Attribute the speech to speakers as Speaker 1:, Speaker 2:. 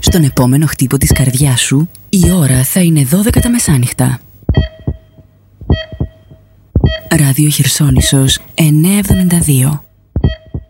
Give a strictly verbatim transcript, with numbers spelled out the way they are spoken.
Speaker 1: στον επόμενο χτύπο της καρδιάς σου, η ώρα θα είναι δώδεκα τα μεσάνυχτα. Ράδιο Χερσόνησος εννιακόσια εβδομήντα δύο.